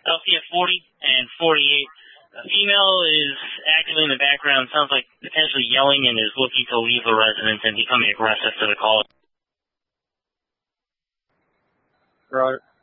Elsie at 40 and 48. A female is actively in the background, sounds like potentially yelling, and is looking to leave the residence and becoming aggressive to the caller. Right.